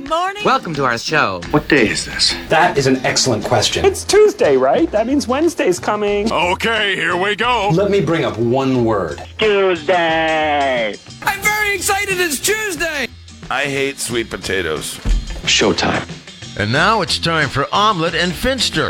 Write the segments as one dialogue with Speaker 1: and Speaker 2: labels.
Speaker 1: Good morning.
Speaker 2: Welcome to our show.
Speaker 3: What day is this?
Speaker 4: That is an excellent question.
Speaker 5: It's Tuesday, right? That means Wednesday's coming.
Speaker 6: Okay, here we go.
Speaker 4: Let me bring up one word.
Speaker 3: Tuesday!
Speaker 1: I'm very excited. It's Tuesday.
Speaker 6: I hate sweet potatoes.
Speaker 3: Showtime.
Speaker 7: And now it's time for Omelet and Finster.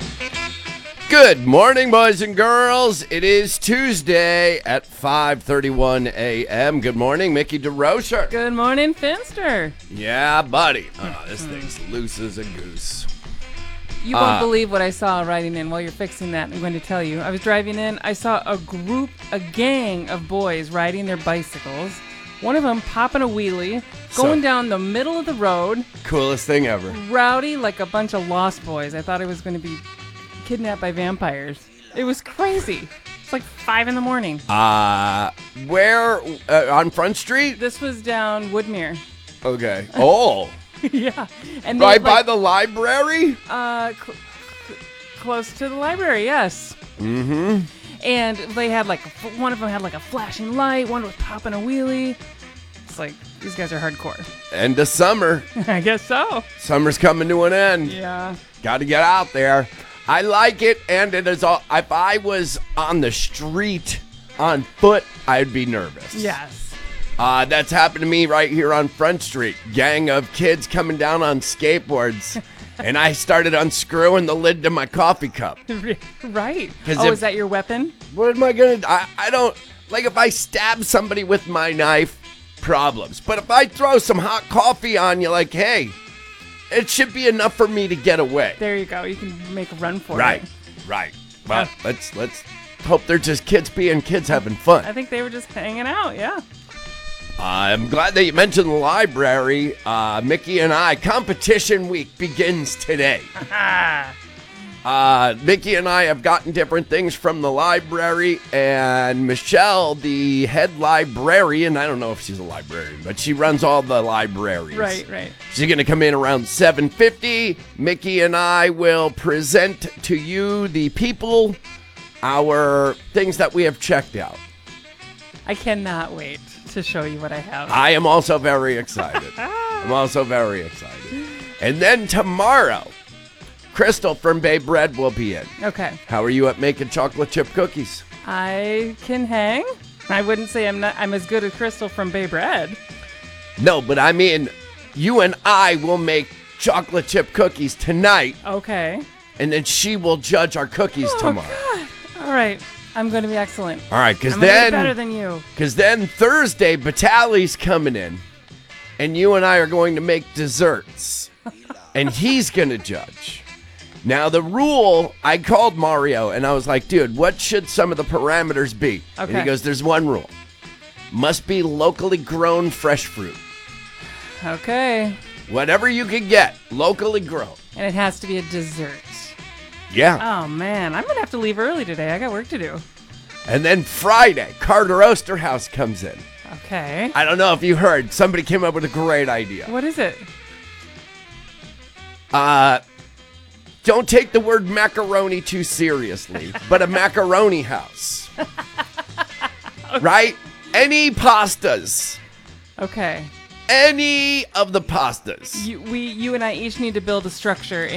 Speaker 8: Good morning, boys and girls. It is Tuesday at 5:31 a.m. Good morning, Mickey DeRocher.
Speaker 9: Good morning, Finster.
Speaker 8: Yeah, buddy. This thing's loose as a goose.
Speaker 9: You won't believe what I saw riding in. While you're fixing that, I'm going to tell you. I was driving in. I saw a gang of boys riding their bicycles. One of them popping a wheelie, going down the middle of the road.
Speaker 8: Coolest thing ever.
Speaker 9: Rowdy like a bunch of lost boys. I thought it was going to be kidnapped by vampires. It was crazy. It's like 5 in the morning.
Speaker 8: Where? On Front Street?
Speaker 9: This was down Woodmere.
Speaker 8: Okay. Oh.
Speaker 9: Yeah. And
Speaker 8: Right by the library?
Speaker 9: Close to the library, yes.
Speaker 8: Mm-hmm.
Speaker 9: And they had one of them had like a flashing light, one was popping a wheelie. It's like, these guys are hardcore.
Speaker 8: End of summer.
Speaker 9: I guess so.
Speaker 8: Summer's coming to an end.
Speaker 9: Yeah.
Speaker 8: Got to get out there. I like it, and it is all. If I was on the street on foot, I'd be nervous.
Speaker 9: Yes.
Speaker 8: That's happened to me right here on Front Street. Gang of kids coming down on skateboards, and I started unscrewing the lid to my coffee cup.
Speaker 9: Right. Oh, is that your weapon?
Speaker 8: What am I gonna? I don't like if I stab somebody with my knife, problems. But if I throw some hot coffee on you, like, hey. It should be enough for me to get away.
Speaker 9: There you go. You can make a run for
Speaker 8: it. Right. Well, let's hope they're just kids being kids having fun.
Speaker 9: I think they were just hanging out, yeah.
Speaker 8: I'm glad that you mentioned the library. Mickey and I, competition week begins today. Mickey and I have gotten different things from the library, and Michelle, the head librarian, I don't know if she's a librarian, but she runs all the libraries.
Speaker 9: Right.
Speaker 8: She's going to come in around 7:50. Mickey and I will present to you, the people, our things that we have checked out.
Speaker 9: I cannot wait to show you what I have.
Speaker 8: I am also very excited. And then tomorrow, Crystal from Bay Bread will be in.
Speaker 9: Okay.
Speaker 8: How are you at making chocolate chip cookies?
Speaker 9: I can hang. I wouldn't say I'm as good as Crystal from Bay Bread.
Speaker 8: No, but I mean, you and I will make chocolate chip cookies tonight.
Speaker 9: Okay.
Speaker 8: And then she will judge our cookies tomorrow.
Speaker 9: God. All right. I'm going to be excellent.
Speaker 8: All right, because
Speaker 9: I'm
Speaker 8: then
Speaker 9: better than you.
Speaker 8: Because then Thursday, Batali's coming in, and you and I are going to make desserts, and he's going to judge. Now, the rule, I called Mario, and I was like, dude, what should some of the parameters be?
Speaker 9: Okay.
Speaker 8: And he goes, there's one rule. Must be locally grown fresh fruit.
Speaker 9: Okay.
Speaker 8: Whatever you can get, locally grown.
Speaker 9: And it has to be a dessert.
Speaker 8: Yeah.
Speaker 9: Oh, man. I'm going to have to leave early today. I got work to do.
Speaker 8: And then Friday, Carter Osterhouse comes in.
Speaker 9: Okay.
Speaker 8: I don't know if you heard. Somebody came up with a great idea.
Speaker 9: What is it?
Speaker 8: Don't take the word macaroni too seriously, but a macaroni house. Okay. Right? Any pastas.
Speaker 9: Okay.
Speaker 8: Any of the pastas.
Speaker 9: You and I each need to build a structure